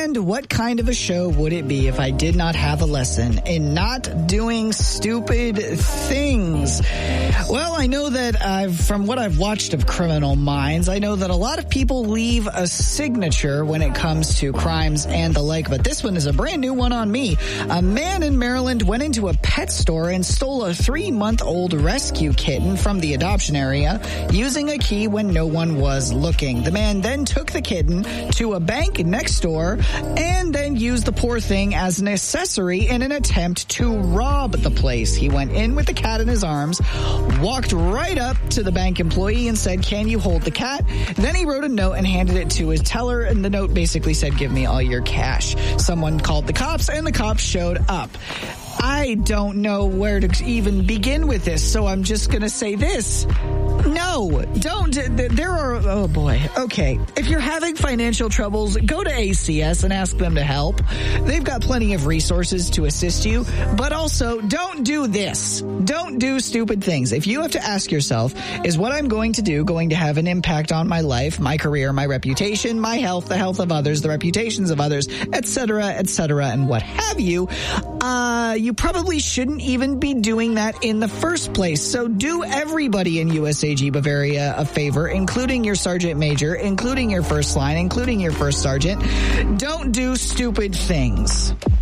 And what kind of a show would it be if I did not have a lesson in not doing stupid things? Well, I know that from what I've watched of Criminal Minds, I know that a lot of people leave a signature when it comes to crimes and the like, but this one is a brand new one on me. A man in Maryland went into a pet store and stole a 3-month-old rescue kitten from the adoption area using a key when no one was looking. The man then took the kitten to a bank next door and then used the poor thing as an accessory in an attempt to rob the place. He went in with the cat in his arms, walked right up to the bank employee and said, "Can you hold the cat?" Then he wrote a note and handed it to his teller, and the note basically said, "Give me all your cash." Someone called the cops, and the cops showed up. I don't know where to even begin with this, so I'm just going to say this. No, don't. There are, oh boy. Okay. If you're having financial troubles, go to ACS and ask them to help. They've got plenty of resources to assist you, but also don't do this. Don't do stupid things. If you have to ask yourself, is what I'm going to do going to have an impact on my life, my career, my reputation, my health, the health of others, the reputations of others, etc., and what have you, you probably shouldn't even be doing that in the first place. So do everybody in USAG Bavaria a favor, including your sergeant major, including your first line, including your first sergeant. Don't do stupid things.